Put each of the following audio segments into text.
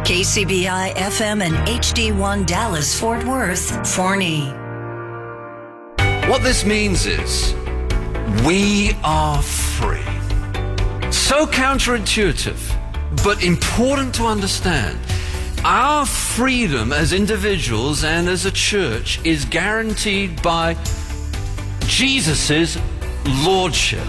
KCBI FM and HD1 Dallas Fort Worth, Forney. What this means is we are free. So counterintuitive, but important to understand. Our freedom as individuals and as a church is guaranteed by Jesus' lordship.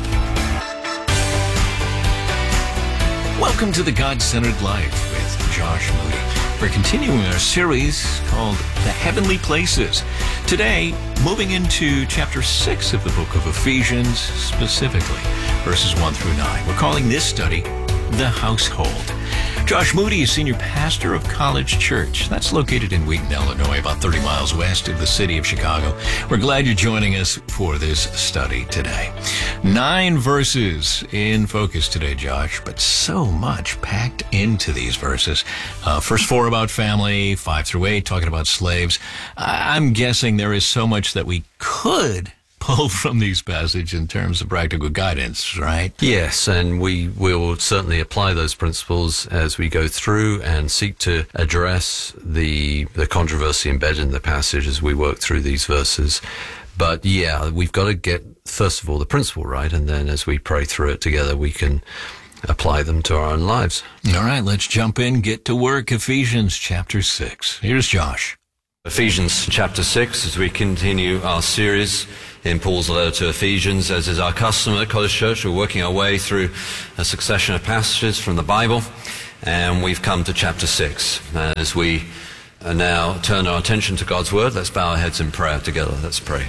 Welcome to the God-Centered Life with Josh Moody. We're continuing our series called The Heavenly Places. Today, moving into chapter 6 of the book of Ephesians, specifically verses 1 through 9. We're calling this study The Household. Josh Moody is senior pastor of College Church. That's located in Wheaton, Illinois, about 30 miles west of the city of Chicago. We're glad you're joining us for this study today. 9 verses in focus today, Josh, but so much packed into these verses. First 4 about family, 5 through 8 talking about slaves. I'm guessing there is so much that we could pull from these passages in terms of practical guidance, right? Yes, and we will certainly apply those principles as we go through and seek to address the controversy embedded in the passage as we work through these verses. But yeah, we've got to get, first of all, the principle right, and then as we pray through it together, we can apply them to our own lives. All right, let's jump in, get to work. Ephesians chapter 6. Here's Josh. Ephesians chapter 6, as we continue our series in Paul's letter to Ephesians. As is our custom at College Church, we're working our way through a succession of passages from the Bible, and we've come to chapter 6. As we now turn our attention to God's Word, let's bow our heads in prayer together. Let's pray.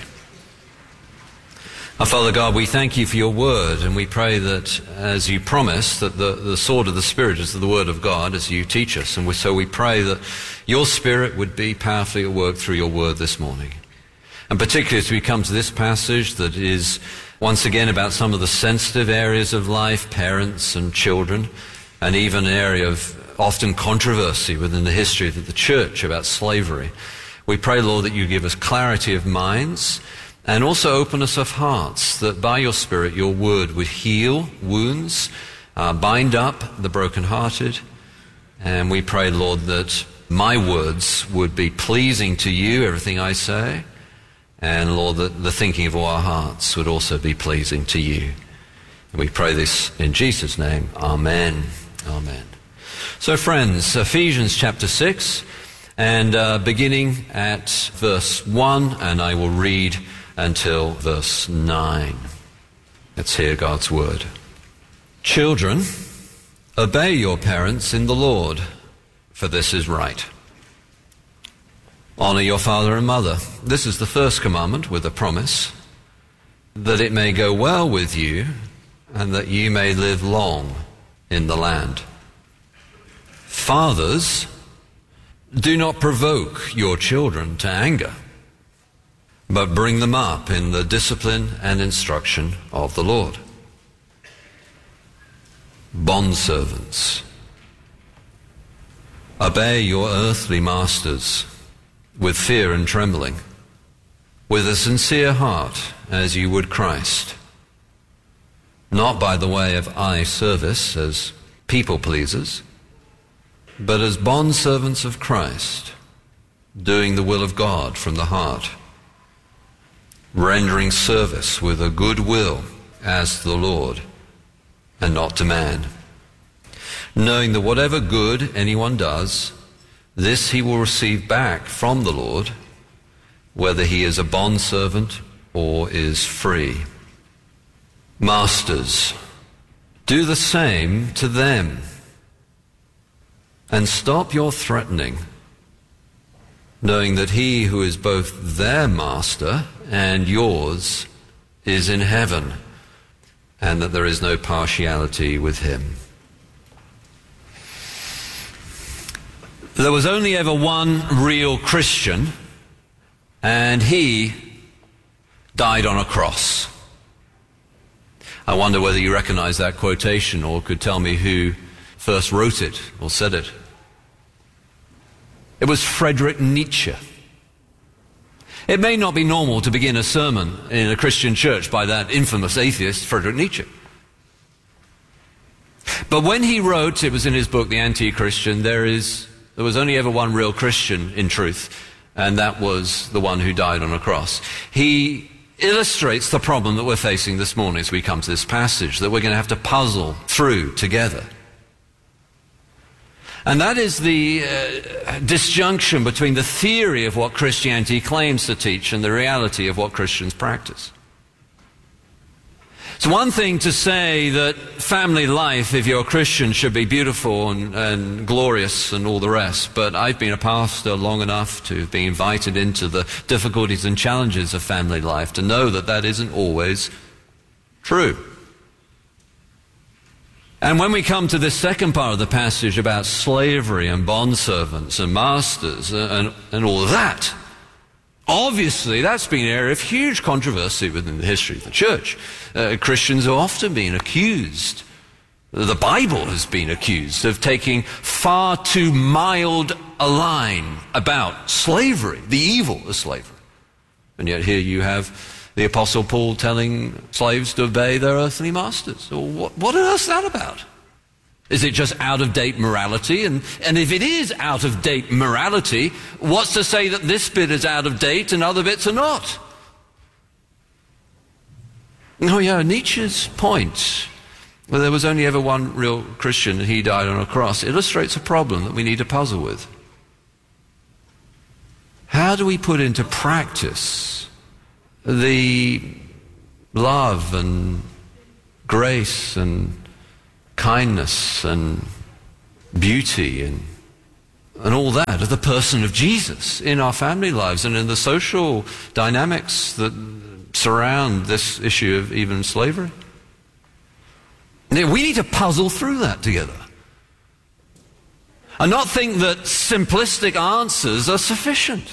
Our Father God, we thank you for your Word, and we pray that as you promised, that the sword of the Spirit is the Word of God as you teach us. And so we pray that your Spirit would be powerfully at work through your Word this morning. And particularly as we come to this passage that is once again about some of the sensitive areas of life, parents and children, and even an area of often controversy within the history of the church about slavery. We pray, Lord, that you give us clarity of minds and also openness of hearts, that by your Spirit your word would heal wounds, bind up the brokenhearted. And we pray, Lord, that my words would be pleasing to you, everything I say. And Lord, that the thinking of all our hearts would also be pleasing to you. And we pray this in Jesus' name. Amen. Amen. So friends, Ephesians chapter 6, and beginning at verse 1, and I will read until verse 9. Let's hear God's word. Children, obey your parents in the Lord, for this is right. Honor your father and mother. This is the first commandment with a promise, that it may go well with you and that you may live long in the land. Fathers, do not provoke your children to anger, but bring them up in the discipline and instruction of the Lord. Bondservants, obey your earthly masters with fear and trembling, with a sincere heart as you would Christ, not by the way of eye service as people pleasers, but as bondservants of Christ, doing the will of God from the heart, rendering service with a good will as to the Lord and not to man, knowing that whatever good anyone does, this he will receive back from the Lord, whether he is a bondservant or is free. Masters, do the same to them, and stop your threatening, knowing that he who is both their master and yours is in heaven, and that there is no partiality with him. There was only ever one real Christian, and he died on a cross. I wonder whether you recognize that quotation or could tell me who first wrote it or said it. It was Friedrich Nietzsche. It may not be normal to begin a sermon in a Christian church by that infamous atheist, Friedrich Nietzsche. But when he wrote, it was in his book, The Anti-Christian, there is There was only ever one real Christian in truth, and that was the one who died on a cross. He illustrates the problem that we're facing this morning as we come to this passage, that we're going to have to puzzle through together. And that is the disjunction between the theory of what Christianity claims to teach and the reality of what Christians practice. It's one thing to say that family life, if you're a Christian, should be beautiful and glorious and all the rest, but I've been a pastor long enough to be invited into the difficulties and challenges of family life to know that that isn't always true. And when we come to this second part of the passage about slavery and bondservants and masters and all of that, obviously that's been an area of huge controversy within the history of the church. Christians have often been accused, the Bible has been accused, of taking far too mild a line about slavery, the evil of slavery. And yet here you have the Apostle Paul telling slaves to obey their earthly masters. So what on earth is that about? Is it just out-of-date morality? And if it is out-of-date morality, what's to say that this bit is out of date and other bits are not? Oh yeah, Nietzsche's point, well, there was only ever one real Christian and he died on a cross, illustrates a problem that we need to puzzle with. How do we put into practice the love and grace and kindness and beauty and all that of the person of Jesus in our family lives and in the social dynamics that surround this issue of even slavery? We need to puzzle through that together and not think that simplistic answers are sufficient.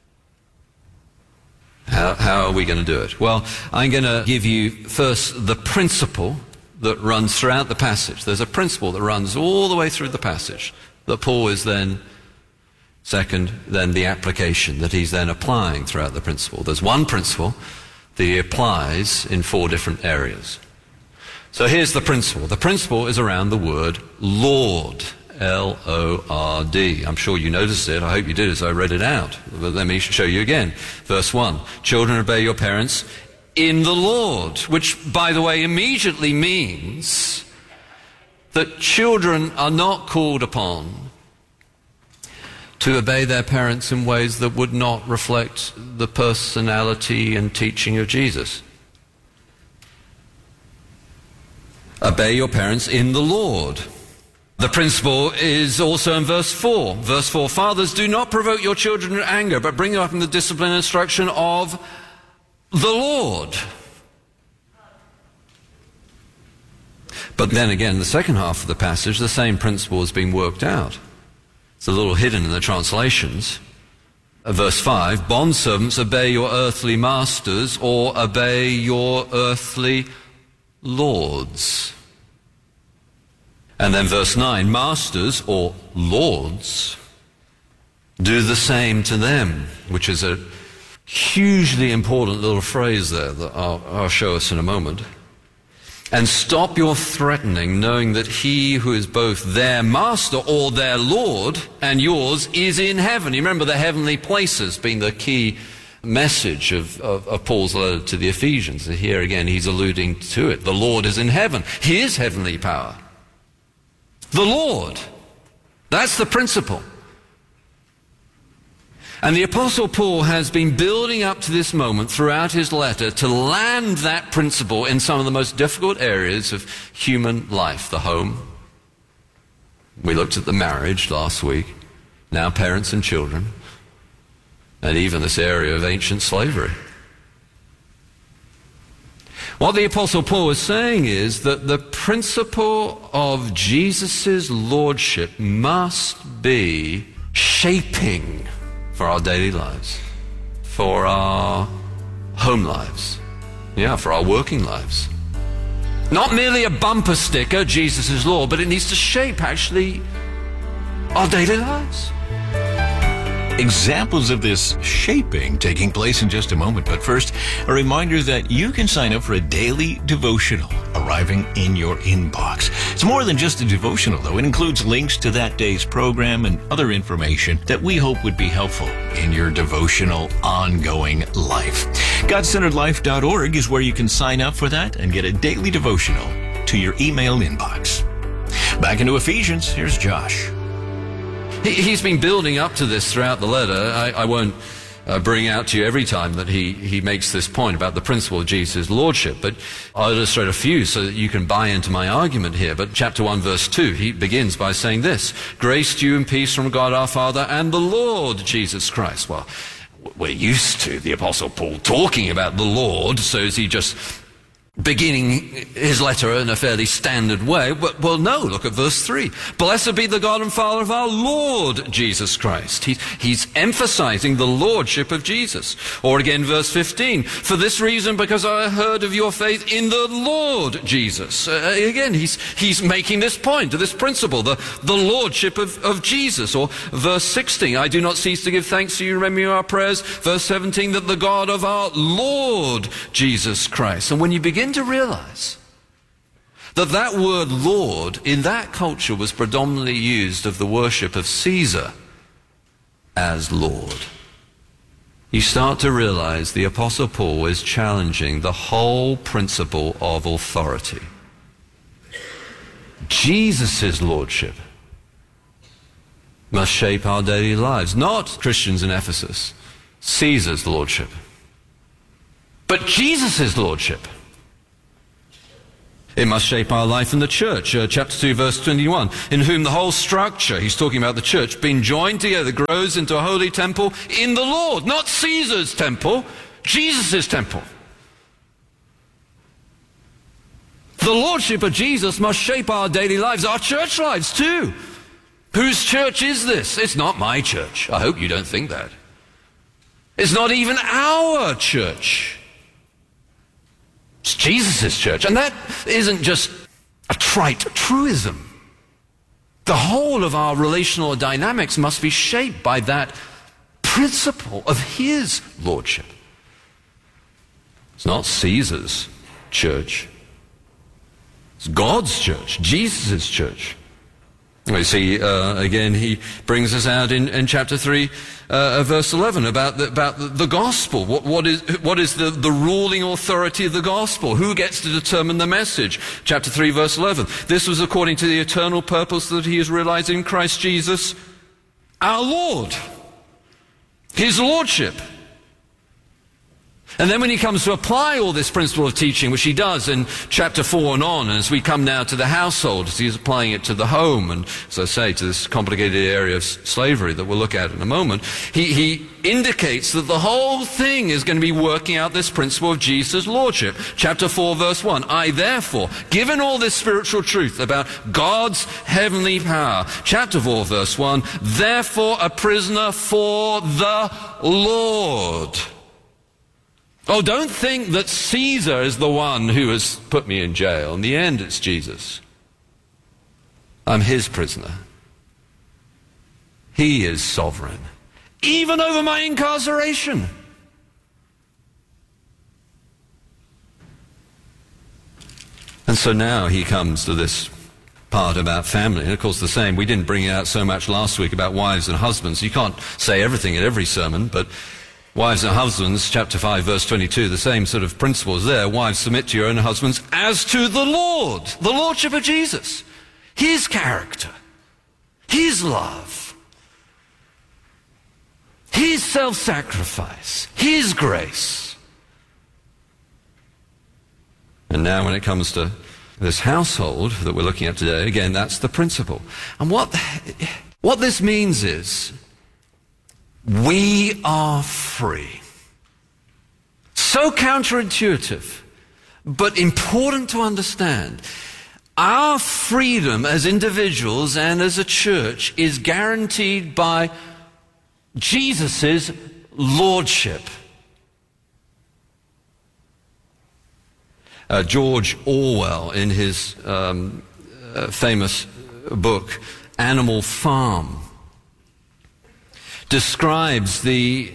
How are we going to do it? Well, I'm going to give you first the principle that runs throughout the passage. There's a principle that runs all the way through the passage that Paul is then, second, then the application that he's then applying throughout the principle. There's one principle that he applies in 4 different areas. So here's the principle. The principle is around the word Lord. L-O-R-D. I'm sure you noticed it. I hope you did as I read it out. But let me show you again. Verse 1. Children, obey your parents in the Lord, which, by the way, immediately means that children are not called upon to obey their parents in ways that would not reflect the personality and teaching of Jesus. Obey your parents in the Lord. The principle is also in verse 4. Verse 4, fathers, do not provoke your children to anger, but bring them up in the discipline and instruction of the Lord. But then again, the second half of the passage, the same principle is being worked out. It's a little hidden in the translations. Verse 5, bondservants, obey your earthly masters or obey your earthly lords. And then verse 9, masters or lords, do the same to them, which is a hugely important little phrase there that I'll show us in a moment. And stop your threatening, knowing that he who is both their master or their Lord and yours is in heaven. You remember the heavenly places being the key message of Paul's letter to the Ephesians. And here again he's alluding to it. The Lord is in heaven. His heavenly power. The Lord. That's the principle. And the Apostle Paul has been building up to this moment throughout his letter to land that principle in some of the most difficult areas of human life. The home. We looked at the marriage last week. Now parents and children. And even this area of ancient slavery. What the Apostle Paul is saying is that the principle of Jesus' lordship must be shaping for our daily lives, for our home lives, for our working lives. Not merely a bumper sticker, Jesus is Lord, but it needs to shape actually our daily lives. examples of this shaping taking place in just a moment. But first, a reminder that you can sign up for a daily devotional arriving in your inbox. It's more than just a devotional, though. It includes links to that day's program and other information that we hope would be helpful in your devotional ongoing life. GodCenteredLife.org is where you can sign up for that and get a daily devotional to your email inbox. Back into Ephesians, here's Josh. He's been building up to this throughout the letter. I won't bring out to you every time that he makes this point about the principle of Jesus' lordship, but I'll illustrate a few so that you can buy into my argument here. But chapter 1, verse 2, he begins by saying this: grace to you and peace from God our Father and the Lord Jesus Christ. Well, we're used to the Apostle Paul talking about the Lord, so is he just beginning his letter in a fairly standard way? Well, no, look at verse 3. Blessed be the God and Father of our Lord Jesus Christ. He's emphasizing the lordship of Jesus. Or again, verse 15. For this reason, because I heard of your faith in the Lord Jesus. Again, he's making this point, this principle, the lordship of Jesus. Or verse 16. I do not cease to give thanks to you, remember our prayers. Verse 17, that the God of our Lord Jesus Christ. And when you begin to realize that word Lord in that culture was predominantly used of the worship of Caesar as Lord, you start to realize the Apostle Paul is challenging the whole principle of authority. Jesus' lordship must shape our daily lives, not Christians in Ephesus, Caesar's lordship, but Jesus' lordship. It must shape our life in the church. Chapter 2, verse 21, in whom the whole structure, he's talking about the church, being joined together, grows into a holy temple in the Lord. Not Caesar's temple, Jesus' temple. The lordship of Jesus must shape our daily lives, our church lives too. Whose church is this? It's not my church. I hope you don't think that. It's not even our church. It's Jesus' church. And that isn't just a trite truism. The whole of our relational dynamics must be shaped by that principle of his lordship. It's not Caesar's church. It's God's church, Jesus' church. We see, again, he brings us out in chapter 3, verse 11, about the gospel. What is the ruling authority of the gospel? Who gets to determine the message? Chapter 3, verse 11. This was according to the eternal purpose that he is realizing in Christ Jesus, our Lord. His lordship. And then when he comes to apply all this principle of teaching, which he does in chapter 4 and on, as we come now to the household, as he's applying it to the home, and as I say, to this complicated area of slavery that we'll look at in a moment, he indicates that the whole thing is going to be working out this principle of Jesus' lordship. Chapter 4, verse 1, I therefore, given all this spiritual truth about God's heavenly power, chapter 4, verse 1, therefore a prisoner for the Lord. Oh, don't think that Caesar is the one who has put me in jail. In the end, it's Jesus. I'm his prisoner. He is sovereign, even over my incarceration. And so now he comes to this part about family. And of course the same, we didn't bring it out so much last week about wives and husbands. You can't say everything at every sermon, but wives and husbands, chapter 5, verse 22, the same sort of principles there. Wives, submit to your own husbands as to the Lord, the lordship of Jesus, his character, his love, his self-sacrifice, his grace. And now when it comes to this household that we're looking at today, again, that's the principle. And what this means is, we are free. So counterintuitive, but important to understand. Our freedom as individuals and as a church is guaranteed by Jesus' lordship. George Orwell, in his famous book, Animal Farm, describes the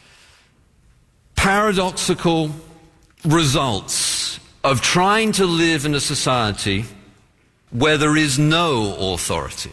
paradoxical results of trying to live in a society where there is no authority.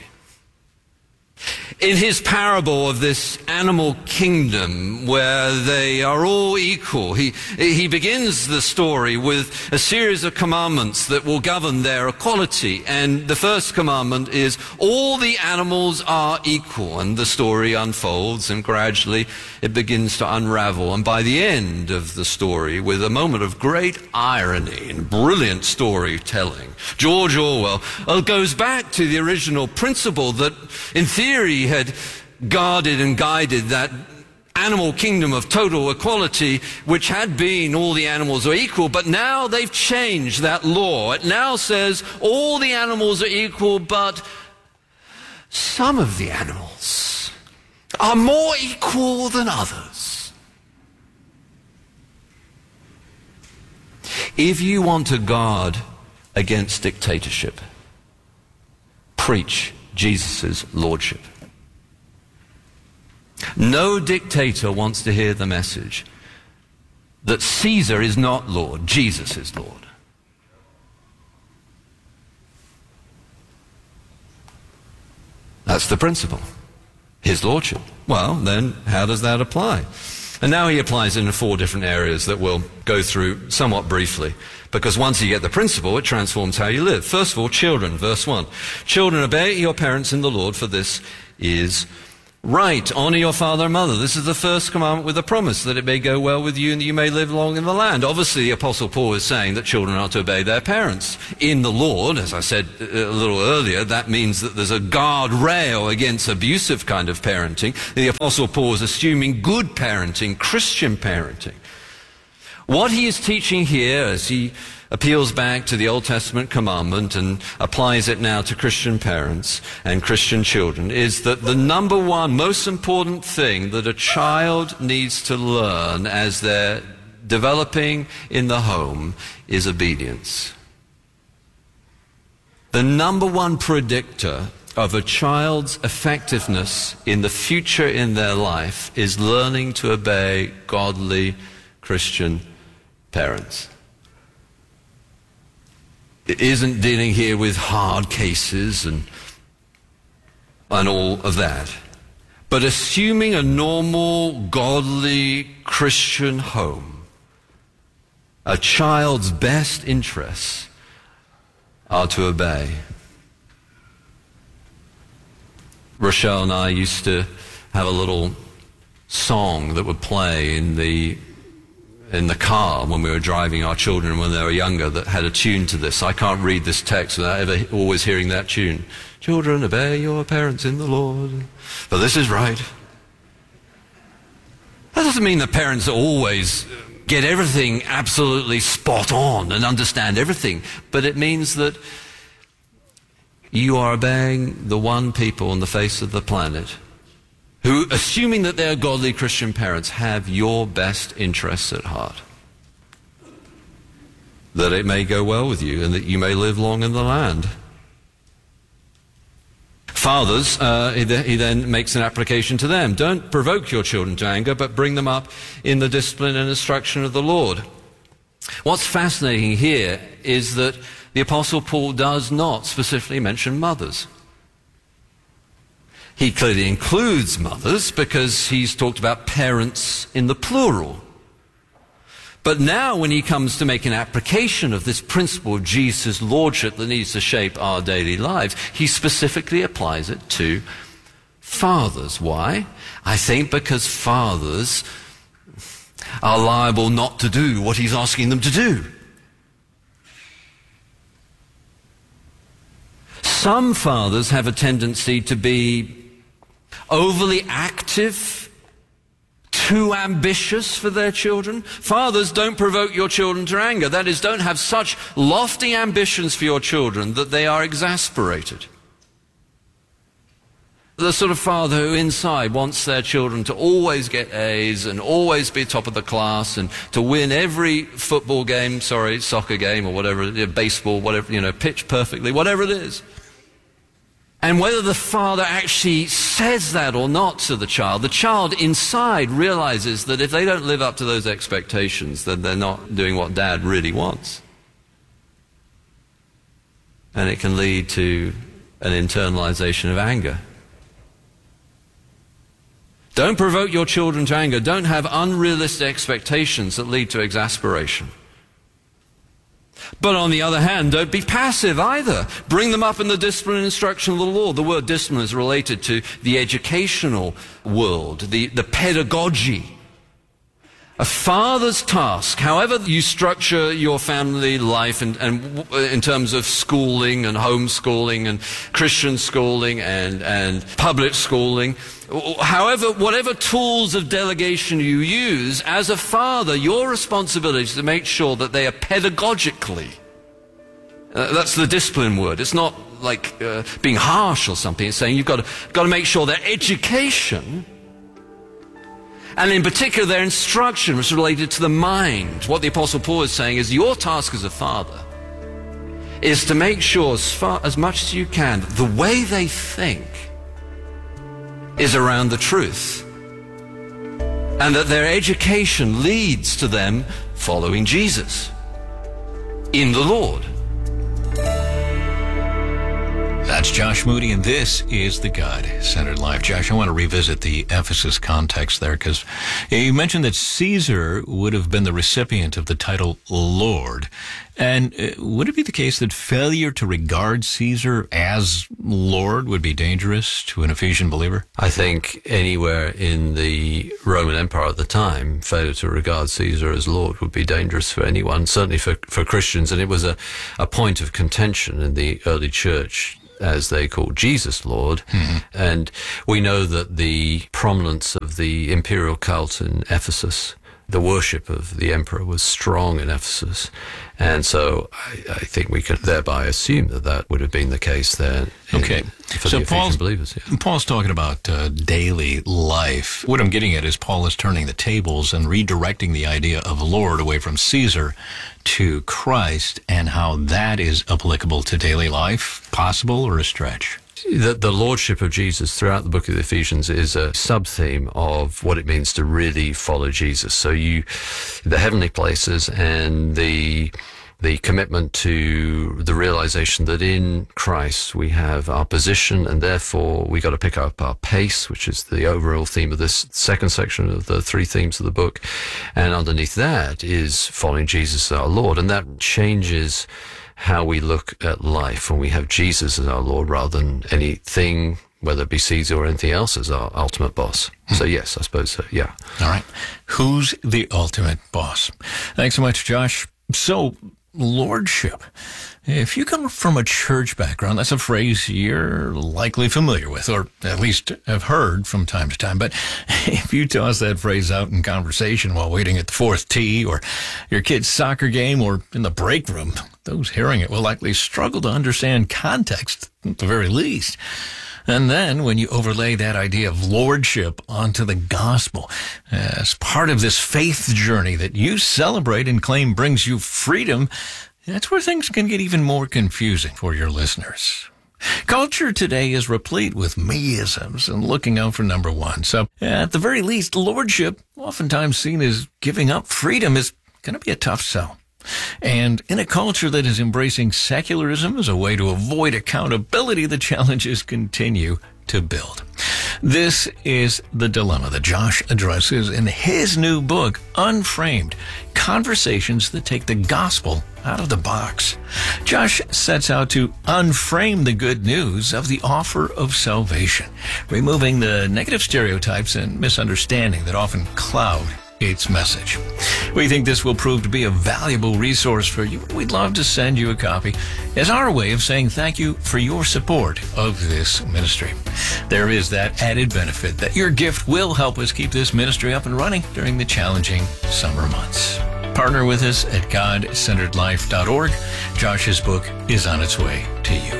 In his parable of this animal kingdom where they are all equal, he begins the story with a series of commandments that will govern their equality. And the first commandment is, all the animals are equal. And the story unfolds and gradually it begins to unravel. And by the end of the story, with a moment of great irony and brilliant storytelling, George Orwell goes back to the original principle that in theory had guarded and guided that animal kingdom of total equality, which had been all the animals are equal, but now they've changed that law. It now says all the animals are equal, but some of the animals are more equal than others. If you want to guard against dictatorship, preach Jesus' lordship. No dictator wants to hear the message that Caesar is not Lord, Jesus is Lord. That's the principle. His lordship. Well, then how does that apply? And now he applies it in 4 different areas that we'll go through somewhat briefly. Because once you get the principle, it transforms how you live. First of all, children, verse 1. Children, obey your parents in the Lord, for this is right. Honor your father and mother. This is the first commandment with a promise that it may go well with you and that you may live long in the land. Obviously, the Apostle Paul is saying that children are to obey their parents. In the Lord, as I said a little earlier, that means that there's a guardrail against abusive kind of parenting. The Apostle Paul is assuming good parenting, Christian parenting. What he is teaching here, as he appeals back to the Old Testament commandment and applies it now to Christian parents and Christian children, is that the number one most important thing that a child needs to learn as they're developing in the home is obedience. The number one predictor of a child's effectiveness in the future in their life is learning to obey godly Christian parents. It isn't dealing here with hard cases and all of that. But assuming a normal, godly Christian home, a child's best interests are to obey. Rochelle and I used to have a little song that would play in the car when we were driving our children when they were younger that had a tune to this. I can't read this text without ever always hearing that tune. Children, obey your parents in the Lord, for this is right. That doesn't mean the parents always get everything absolutely spot on and understand everything, but it means that you are obeying the one people on the face of the planet who, assuming that they're godly Christian parents, have your best interests at heart. That it may go well with you and that you may live long in the land. Fathers, he then makes an application to them. Don't provoke your children to anger, but bring them up in the discipline and instruction of the Lord. What's fascinating here is that the Apostle Paul does not specifically mention mothers. He clearly includes mothers because he's talked about parents in the plural. But now when he comes to make an application of this principle of Jesus' lordship that needs to shape our daily lives, he specifically applies it to fathers. Why? I think because fathers are liable not to do what he's asking them to do. Some fathers have a tendency to be overly active, too ambitious for their children. Fathers, don't provoke your children to anger. That is, don't have such lofty ambitions for your children that they are exasperated. The sort of father who inside wants their children to always get A's and always be top of the class and to win every football game, soccer game or whatever, baseball, whatever, pitch perfectly, whatever it is. And whether the father actually says that or not to the child inside realizes that if they don't live up to those expectations, then they're not doing what dad really wants. And it can lead to an internalization of anger. Don't provoke your children to anger. Don't have unrealistic expectations that lead to exasperation. But on the other hand, don't be passive either. Bring them up in the discipline and instruction of the Lord. The word discipline is related to the educational world, the pedagogy. A father's task, however you structure your family life and in terms of schooling and homeschooling and Christian schooling and public schooling, whatever tools of delegation you use, as a father, your responsibility is to make sure that they are pedagogically. That's the discipline word. It's not like being harsh or something. It's saying you've got to make sure their education, and in particular their instruction, was related to the mind. What the Apostle Paul is saying is your task as a father is to make sure as much as you can the way they think is around the truth, and that their education leads to them following Jesus in the Lord. That's Josh Moody, and this is the God-Centered Life. Josh, I want to revisit the Ephesus context there, because you mentioned that Caesar would have been the recipient of the title Lord. And would it be the case that failure to regard Caesar as Lord would be dangerous to an Ephesian believer? I think anywhere in the Roman Empire at the time, failure to regard Caesar as Lord would be dangerous for anyone, certainly for Christians. And it was a point of contention in the early church, as they called Jesus Lord. Mm-hmm. And we know that the prominence of the imperial cult in Ephesus, the worship of the emperor, was strong in Ephesus. And so I think we can thereby assume that would have been the case there. Okay. For the Ephesian believers. Yeah. Paul's talking about daily life. What I'm getting at is Paul is turning the tables and redirecting the idea of Lord away from Caesar to Christ, and how that is applicable to daily life. Possible or a stretch? The lordship of Jesus throughout the book of Ephesians is a sub-theme of what it means to really follow Jesus. So the heavenly places and the commitment to the realization that in Christ we have our position, and therefore we got to pick up our pace, which is the overall theme of this second section of the three themes of the book. And underneath that is following Jesus as our Lord, and that changes how we look at life when we have Jesus as our Lord rather than anything, whether it be Caesar or anything else, as our ultimate boss. So yes, I suppose so, yeah. All right. Who's the ultimate boss? Thanks so much, Josh. So, lordship. If you come from a church background, that's a phrase you're likely familiar with, or at least have heard from time to time. But if you toss that phrase out in conversation while waiting at the fourth tee, or your kid's soccer game, or in the break room, those hearing it will likely struggle to understand context, at the very least. And then when you overlay that idea of lordship onto the gospel as part of this faith journey that you celebrate and claim brings you freedom, that's where things can get even more confusing for your listeners. Culture today is replete with meisms and looking out for number one. So at the very least, lordship, oftentimes seen as giving up freedom, is going to be a tough sell. And in a culture that is embracing secularism as a way to avoid accountability, the challenges continue to build. This is the dilemma that Josh addresses in his new book, Unframed: Conversations that Take the Gospel Out of the Box. Josh sets out to unframe the good news of the offer of salvation, removing the negative stereotypes and misunderstanding that often cloud its message. We think this will prove to be a valuable resource for you. We'd love to send you a copy as our way of saying thank you for your support of this ministry. There is that added benefit that your gift will help us keep this ministry up and running during the challenging summer months. Partner with us at GodCenteredLife.org. Josh's book is on its way to you.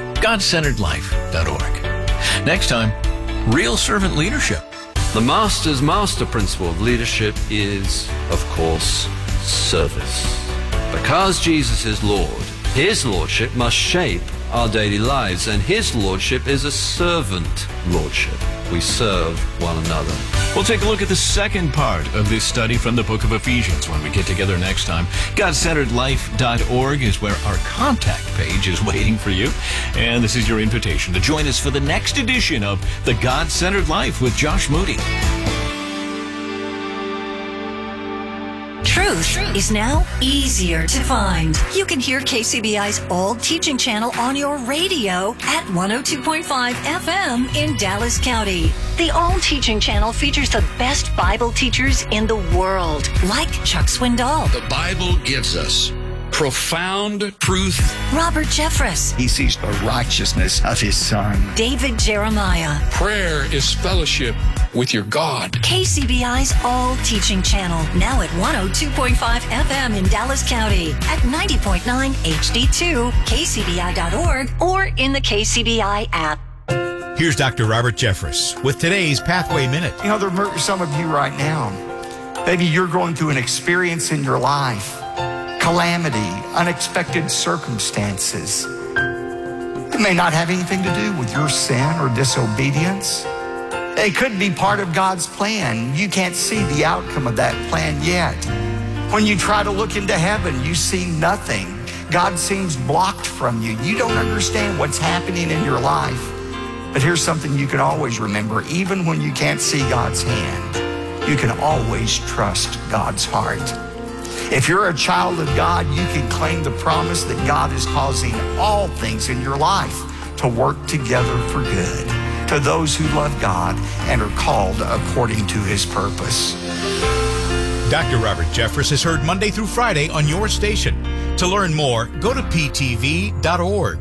GodCenteredLife.org. Next time, real servant leadership. The Master's master principle of leadership is, of course, service. Because Jesus is Lord, His Lordship must shape our daily lives. And his lordship is a servant lordship. We serve one another. We'll take a look at the second part of this study from the book of Ephesians when we get together next time. GodCenteredLife.org is where our contact page is waiting for you. And this is your invitation to join us for the next edition of The God-Centered Life with Josh Moody. Truth is now easier to find. You can hear KCBI's All Teaching Channel on your radio at 102.5 FM in Dallas County. The All Teaching Channel features the best Bible teachers in the world, like Chuck Swindoll. The Bible gives us profound truth. Robert Jeffress. He sees the righteousness of his Son. David Jeremiah. Prayer is fellowship with your God. KCBI's All Teaching Channel, now at 102.5 FM in Dallas County, at 90.9 HD2, kcbi.org, or in the KCBI app. Here's Dr. Robert Jeffress with today's Pathway Minute. You know, there are some of you right now. Maybe you're going through an experience in your life. Calamity, unexpected circumstances. It may not have anything to do with your sin or disobedience. It could be part of God's plan. You can't see the outcome of that plan yet. When you try to look into heaven, you see nothing. God seems blocked from you. You don't understand what's happening in your life. But here's something you can always remember. Even when you can't see God's hand, you can always trust God's heart. If you're a child of God, you can claim the promise that God is causing all things in your life to work together for good to those who love God and are called according to his purpose. Dr. Robert Jeffress is heard Monday through Friday on your station. To learn more, go to ptv.org.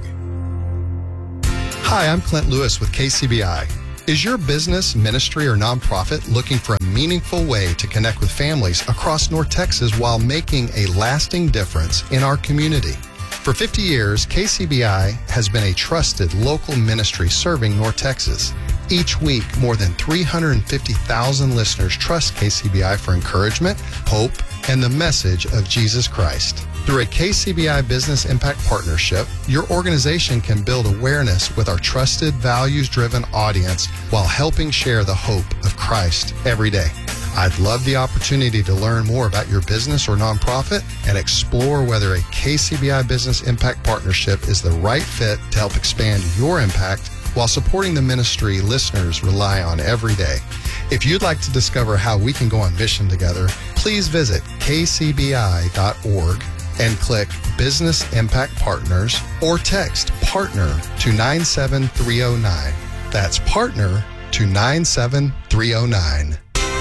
Hi, I'm Clint Lewis with KCBI. Is your business, ministry, or nonprofit looking for a meaningful way to connect with families across North Texas while making a lasting difference in our community? For 50 years, KCBI has been a trusted local ministry serving North Texas. Each week, more than 350,000 listeners trust KCBI for encouragement, hope, and the message of Jesus Christ. Through a KCBI Business Impact Partnership, your organization can build awareness with our trusted, values-driven audience while helping share the hope of Christ every day. I'd love the opportunity to learn more about your business or nonprofit and explore whether a KCBI Business Impact Partnership is the right fit to help expand your impact while supporting the ministry listeners rely on every day. If you'd like to discover how we can go on mission together, please visit kcbi.org and click Business Impact Partners or text PARTNER to 97309. That's PARTNER to 97309.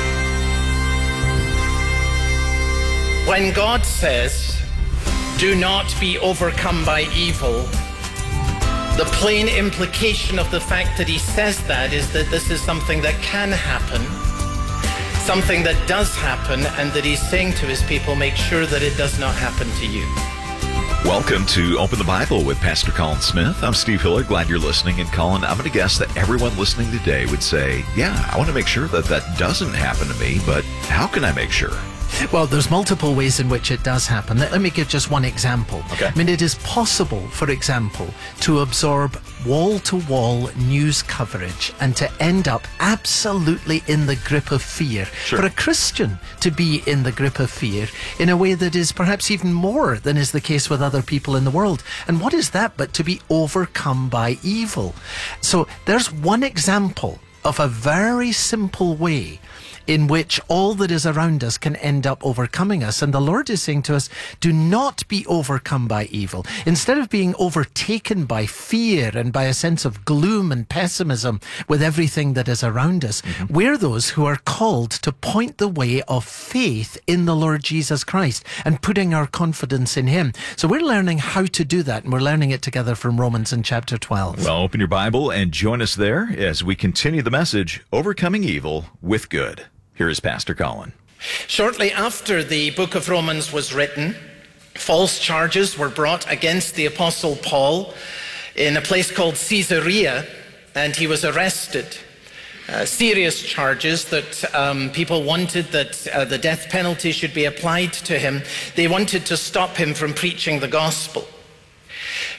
When God says, do not be overcome by evil, the plain implication of the fact that he says that is that this is something that can happen, something that does happen, and that he's saying to his people, make sure that it does not happen to you. Welcome to Open the Bible with Pastor Colin Smith. I'm Steve Hiller. Glad you're listening. And Colin, I'm going to guess that everyone listening today would say, yeah, I want to make sure that that doesn't happen to me, but how can I make sure? Well, there's multiple ways in which it does happen. Let me give just one example. Okay. I mean, it is possible, for example, to absorb wall-to-wall news coverage and to end up absolutely in the grip of fear. Sure. For a Christian to be in the grip of fear in a way that is perhaps even more than is the case with other people in the world. And what is that but to be overcome by evil? So there's one example of a very simple way in which all that is around us can end up overcoming us. And the Lord is saying to us, do not be overcome by evil. Instead of being overtaken by fear and by a sense of gloom and pessimism with everything that is around us, we're those who are called to point the way of faith in the Lord Jesus Christ and putting our confidence in him. So we're learning how to do that, and we're learning it together from Romans in chapter 12. Well, open your Bible and join us there as we continue the message, Overcoming Evil with Good. Here is Pastor Colin. Shortly after the book of Romans was written, false charges were brought against the Apostle Paul in a place called Caesarea, and he was arrested. Serious charges that people wanted that the death penalty should be applied to him. They wanted to stop him from preaching the gospel.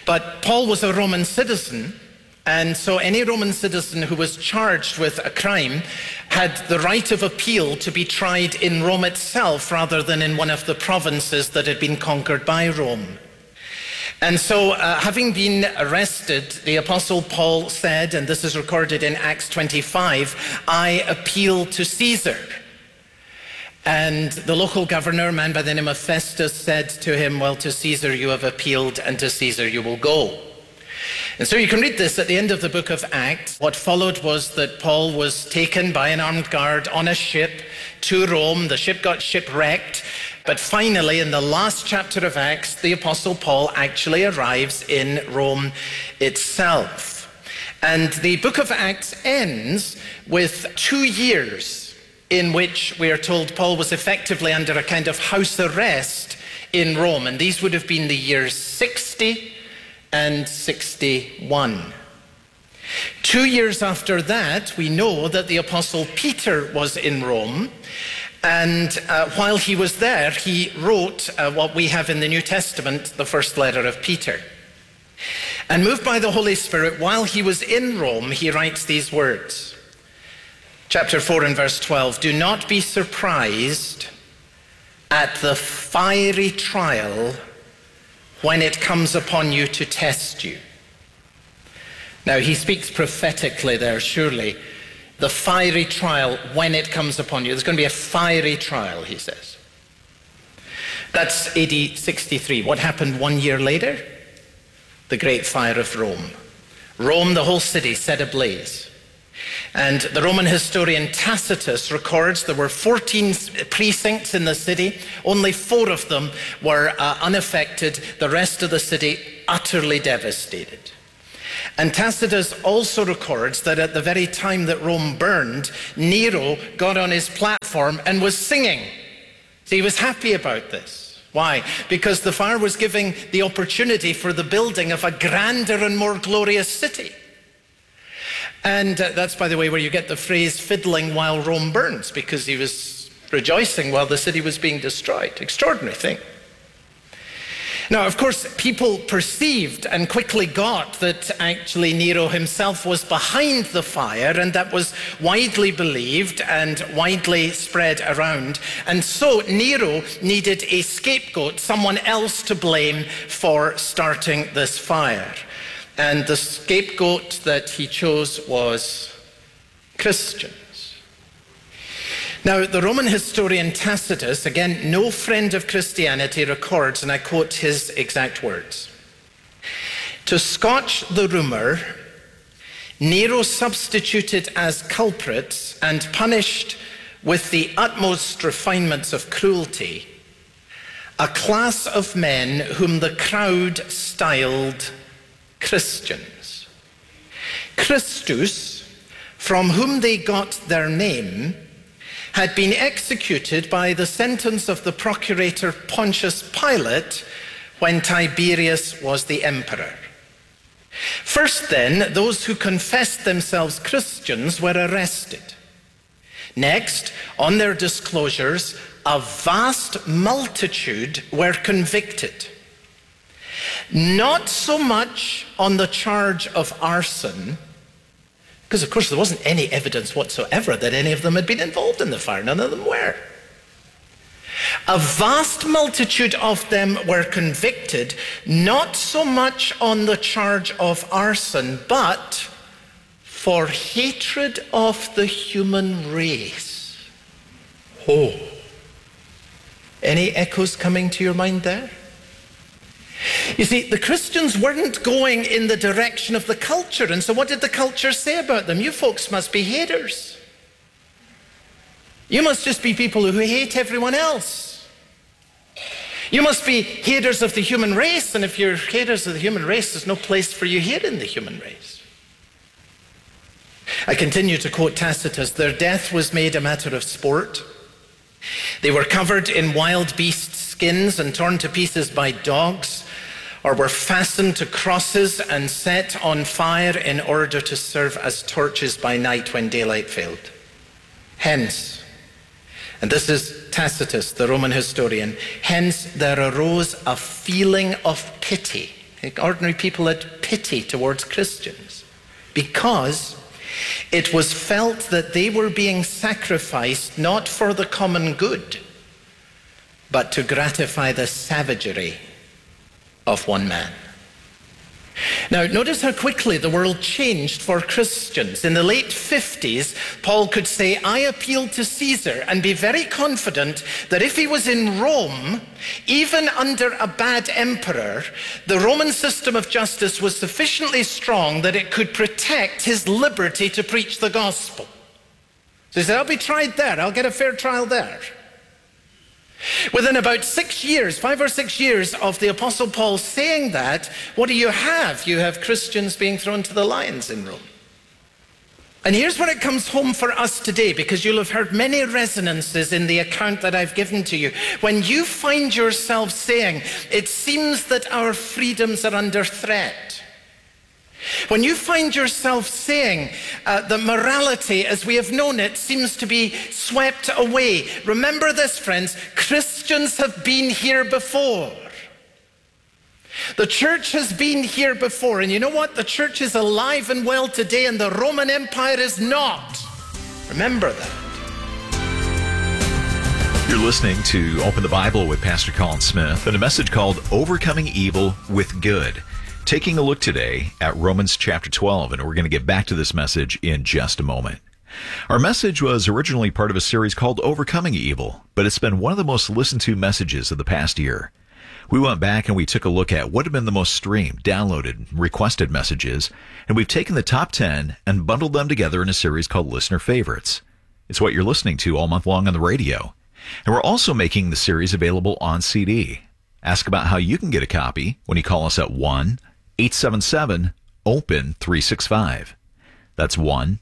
But Paul was a Roman citizen, and so any Roman citizen who was charged with a crime had the right of appeal to be tried in Rome itself rather than in one of the provinces that had been conquered by Rome. And so, having been arrested, the Apostle Paul said, and this is recorded in Acts 25, "I appeal to Caesar." And the local governor, a man by the name of Festus, said to him, "Well, to Caesar you have appealed, and to Caesar you will go." And so you can read this at the end of the book of Acts. What followed was that Paul was taken by an armed guard on a ship to Rome. The ship got shipwrecked. But finally, in the last chapter of Acts, the Apostle Paul actually arrives in Rome itself. And the book of Acts ends with 2 years in which we are told Paul was effectively under a kind of house arrest in Rome. And these would have been the years 60 and 61. 2 years after that, we know that the Apostle Peter was in Rome. And while he was there, he wrote what we have in the New Testament, the first letter of Peter. And moved by the Holy Spirit, while he was in Rome, he writes these words. Chapter 4 and verse 12, "Do not be surprised at the fiery trial when it comes upon you to test you." Now, he speaks prophetically there, surely. The fiery trial when it comes upon you. There's going to be a fiery trial, he says. That's AD 63. What happened 1 year later? The Great Fire of Rome. Rome, the whole city, set ablaze. And the Roman historian Tacitus records there were 14 precincts in the city. Only 4 of them were unaffected. The rest of the city utterly devastated. And Tacitus also records that at the very time that Rome burned, Nero got on his platform and was singing. So he was happy about this. Why? Because the fire was giving the opportunity for the building of a grander and more glorious city. And that's, by the way, where you get the phrase "fiddling while Rome burns," because he was rejoicing while the city was being destroyed. Extraordinary thing. Now, of course, people perceived and quickly got that actually Nero himself was behind the fire, and that was widely believed and widely spread around. And so Nero needed a scapegoat, someone else to blame for starting this fire. And the scapegoat that he chose was Christians. Now, the Roman historian Tacitus, again, no friend of Christianity, records, and I quote his exact words, "To scotch the rumour, Nero substituted as culprits and punished with the utmost refinements of cruelty a class of men whom the crowd styled Christians. Christus, from whom they got their name, had been executed by the sentence of the procurator Pontius Pilate when Tiberius was the emperor. First then, those who confessed themselves Christians were arrested. Next, on their disclosures, a vast multitude were convicted. Not so much on the charge of arson, because of course there wasn't any evidence whatsoever that any of them had been involved in the fire. None of them were. A vast multitude of them were convicted, not so much on the charge of arson, but for hatred of the human race. Oh. Any echoes coming to your mind there? You see, the Christians weren't going in the direction of the culture, and so what did the culture say about them? You folks must be haters. You must just be people who hate everyone else. You must be haters of the human race, and if you're haters of the human race, there's no place for you here in the human race. I continue to quote Tacitus, "Their death was made a matter of sport. They were covered in wild beast skins and torn to pieces by dogs, or were fastened to crosses and set on fire in order to serve as torches by night when daylight failed. Hence," and this is Tacitus, the Roman historian, "hence there arose a feeling of pity Ordinary people had pity towards Christians because it was felt that they were being sacrificed not for the common good, but to gratify the savagery of one man. Now, notice how quickly the world changed for Christians. In the late 50s, Paul could say, I appeal to Caesar, and be very confident that if he was in Rome, even under a bad emperor, the Roman system of justice was sufficiently strong that it could protect his liberty to preach the gospel. So he said, I'll be tried there. I'll get a fair trial there. Within about 6 years, 5 or 6 years of the Apostle Paul saying that, what do you have? You have Christians being thrown to the lions in Rome. And here's where it comes home for us today, because you'll have heard many resonances in the account that I've given to you. When you find yourself saying, it seems that our freedoms are under threat. When you find yourself saying that morality as we have known it seems to be swept away, remember this, friends, Christians have been here before. The church has been here before, and you know what? The church is alive and well today, and the Roman Empire is not. Remember that. You're listening to Open the Bible with Pastor Colin Smith and a message called Overcoming Evil with Good. Taking a look today at Romans chapter 12, and we're going to get back to this message in just a moment. Our message was originally part of a series called Overcoming Evil, but it's been one of the most listened to messages of the past year. We went back and we took a look at what had been the most streamed, downloaded, requested messages, and we've taken the top 10 and bundled them together in a series called Listener Favorites. It's what you're listening to all month long on the radio. And we're also making the series available on CD. Ask about how you can get a copy when you call us at 1-877-OPEN-365. That's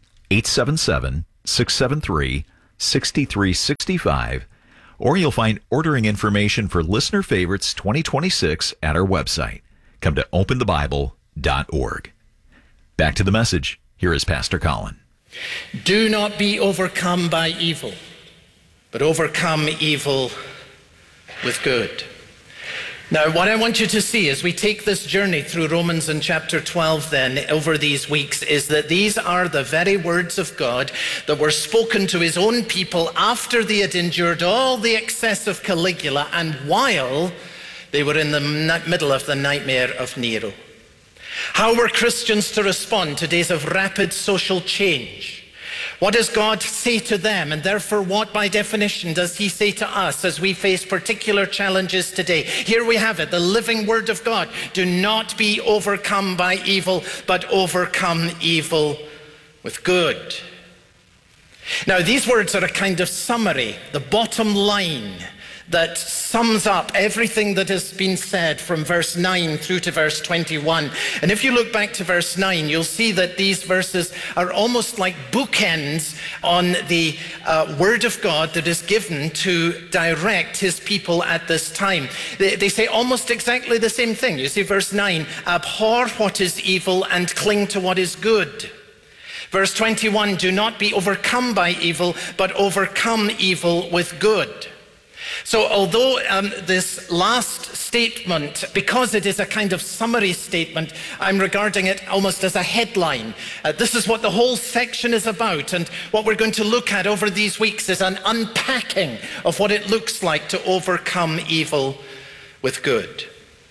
1-877-673-6365. Or you'll find ordering information for Listener Favorites 2026 at our website. Come to openthebible.org. Back to the message. Here is Pastor Colin. Do not be overcome by evil, but overcome evil with good. Now, what I want you to see as we take this journey through Romans in chapter 12 then over these weeks is that these are the very words of God that were spoken to his own people after they had endured all the excess of Caligula and while they were in the middle of the nightmare of Nero. How were Christians to respond to days of rapid social change? What does God say to them? And therefore, what by definition does he say to us as we face particular challenges today? Here we have it, the living word of God. Do not be overcome by evil, but overcome evil with good. Now, these words are a kind of summary, the bottom line that sums up everything that has been said from verse 9 through to verse 21. And if you look back to verse 9, you'll see that these verses are almost like bookends on the word of God that is given to direct his people at this time. They say almost exactly the same thing. You see verse 9, abhor what is evil and cling to what is good. Verse 21, do not be overcome by evil, but overcome evil with good. So although this last statement, because it is a kind of summary statement, I'm regarding it almost as a headline. This is what the whole section is about, and what we're going to look at over these weeks is an unpacking of what it looks like to overcome evil with good.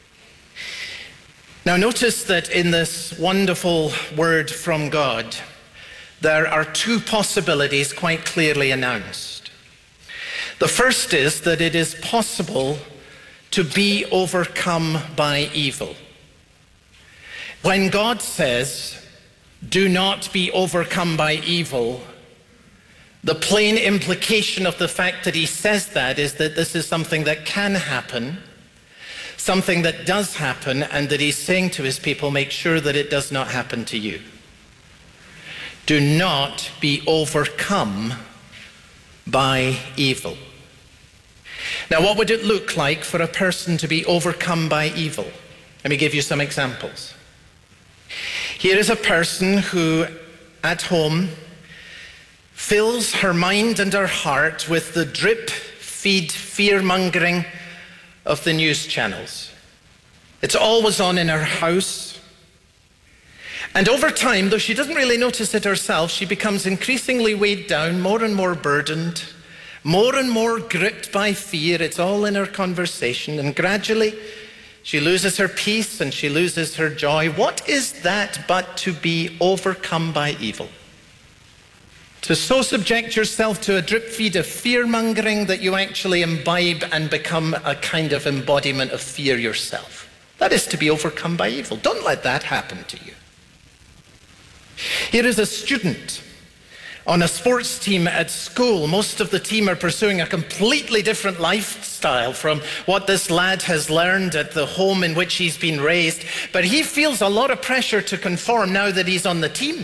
Now notice that in this wonderful word from God, there are two possibilities quite clearly announced. The first is that it is possible to be overcome by evil. When God says, do not be overcome by evil, the plain implication of the fact that he says that is that this is something that can happen, something that does happen, and that he's saying to his people, make sure that it does not happen to you. Do not be overcome by evil. Now, what would it look like for a person to be overcome by evil? Let me give you some examples. Here is a person who, at home, fills her mind and her heart with the drip-feed fear-mongering of the news channels. It's always on in her house. And over time, though she doesn't really notice it herself, she becomes increasingly weighed down, more and more burdened, more and more gripped by fear. It's all in her conversation. And gradually, she loses her peace and she loses her joy. What is that but to be overcome by evil? To so subject yourself to a drip feed of fear-mongering that you actually imbibe and become a kind of embodiment of fear yourself. That is to be overcome by evil. Don't let that happen to you. Here is a student on a sports team at school. Most of the team are pursuing a completely different lifestyle from what this lad has learned at the home in which he's been raised. But he feels a lot of pressure to conform now that he's on the team.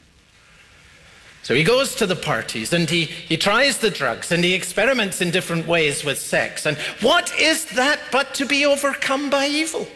So he goes to the parties and he tries the drugs and he experiments in different ways with sex. And what is that but to be overcome by evil?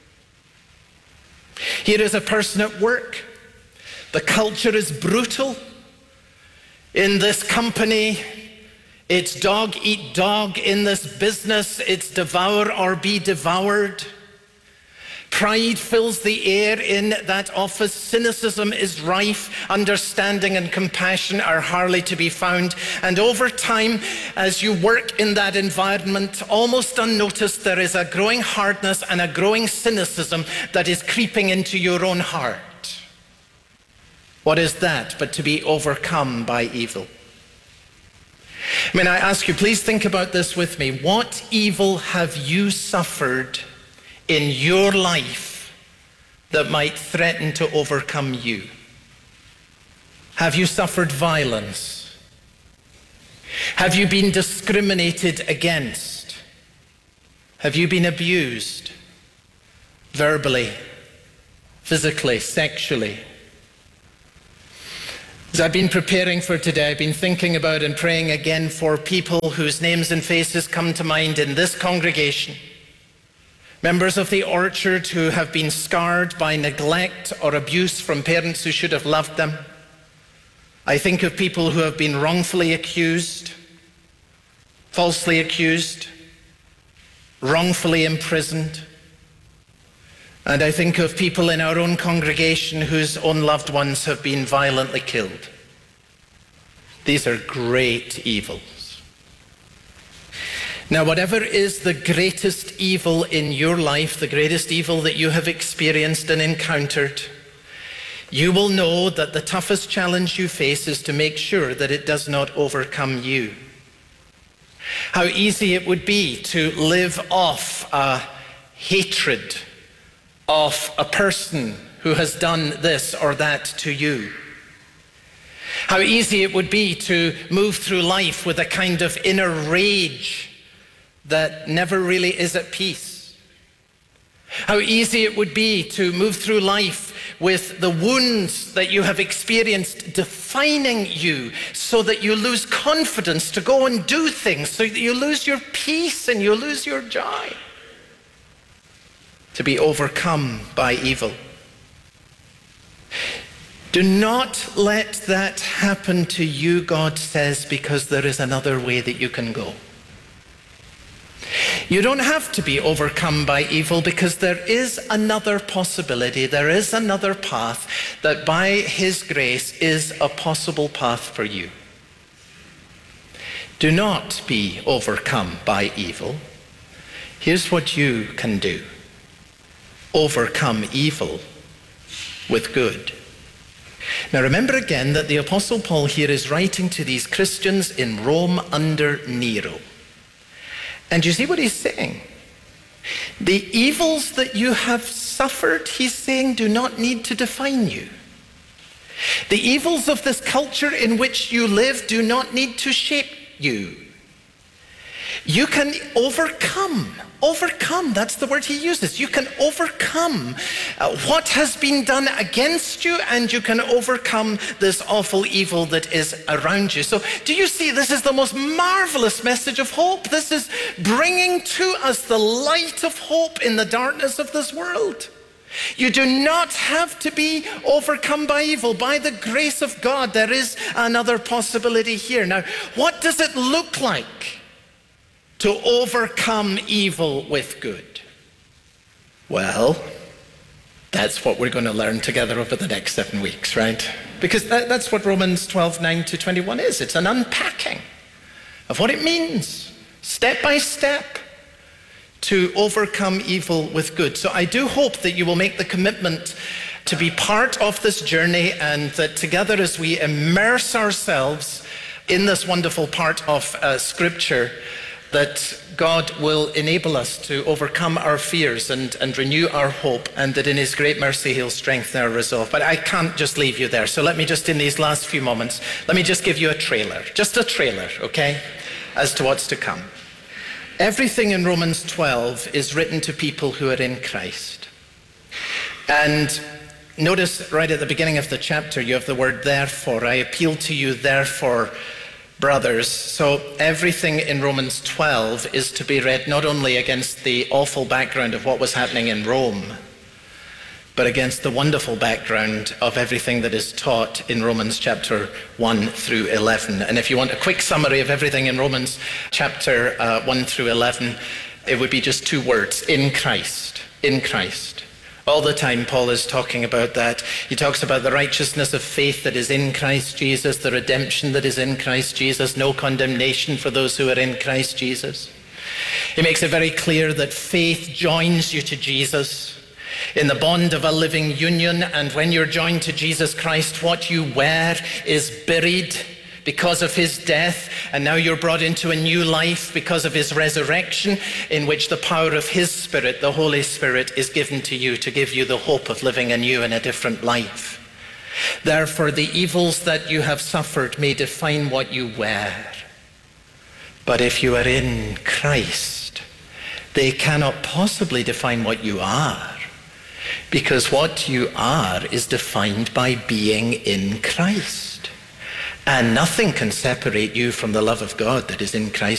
Here is a person at work. The culture is brutal. In this company, it's dog eat dog. In this business, it's devour or be devoured. Pride fills the air in that office. Cynicism is rife. Understanding and compassion are hardly to be found. And over time, as you work in that environment, almost unnoticed, there is a growing hardness and a growing cynicism that is creeping into your own heart. What is that but to be overcome by evil? May I ask you, please think about this with me. What evil have you suffered in your life that might threaten to overcome you? Have you suffered violence? Have you been discriminated against? Have you been abused? Verbally, physically, sexually? As I've been preparing for today, I've been thinking about and praying again for people whose names and faces come to mind in this congregation. Members of the Orchard who have been scarred by neglect or abuse from parents who should have loved them. I think of people who have been wrongfully accused, falsely accused, wrongfully imprisoned. And I think of people in our own congregation whose own loved ones have been violently killed. These are great evils. Now, whatever is the greatest evil in your life, the greatest evil that you have experienced and encountered, you will know that the toughest challenge you face is to make sure that it does not overcome you. How easy it would be to live off a hatred of a person who has done this or that to you. How easy it would be to move through life with a kind of inner rage that never really is at peace. How easy it would be to move through life with the wounds that you have experienced defining you so that you lose confidence to go and do things, so that you lose your peace and you lose your joy. To be overcome by evil. Do not let that happen to you, God says, because there is another way that you can go. You don't have to be overcome by evil because there is another possibility, there is another path that by His grace is a possible path for you. Do not be overcome by evil. Here's what you can do. Overcome evil with good. Now remember again that the Apostle Paul here is writing to these Christians in Rome under Nero. And you see what he's saying? The evils that you have suffered, he's saying, do not need to define you. The evils of this culture in which you live do not need to shape you. You can overcome, that's the word he uses. You can overcome what has been done against you, and you can overcome this awful evil that is around you. So do you see, this is the most marvelous message of hope. This is bringing to us the light of hope in the darkness of this world. You do not have to be overcome by evil. By the grace of God, there is another possibility here. Now, what does it look like to overcome evil with good? Well, that's what we're going to learn together over the next 7 weeks, right? Because that's what Romans 12:9-21 is. It's an unpacking of what it means, step by step, to overcome evil with good. So I do hope that you will make the commitment to be part of this journey, and that together as we immerse ourselves in this wonderful part of Scripture, that God will enable us to overcome our fears and renew our hope, and that in His great mercy He'll strengthen our resolve. But I can't just leave you there. So let me just, in these last few moments, let me just give you a trailer, okay, as to what's to come. Everything in Romans 12 is written to people who are in Christ. And notice right at the beginning of the chapter, you have the word therefore. I appeal to you, therefore, brothers. So everything in Romans 12 is to be read not only against the awful background of what was happening in Rome, but against the wonderful background of everything that is taught in Romans chapter 1 through 11. And if you want a quick summary of everything in Romans chapter 1 through 11, it would be just 2 words: in Christ. In Christ. All the time Paul is talking about that. He talks about the righteousness of faith that is in Christ Jesus, the redemption that is in Christ Jesus, no condemnation for those who are in Christ Jesus. He makes it very clear that faith joins you to Jesus in the bond of a living union, and when you're joined to Jesus Christ, what you were is buried because of His death, and now you're brought into a new life because of His resurrection, in which the power of His Spirit, the Holy Spirit, is given to you to give you the hope of living anew in a different life. Therefore, the evils that you have suffered may define what you were. But if you are in Christ, they cannot possibly define what you are, because what you are is defined by being in Christ. And nothing can separate you from the love of God that is in Christ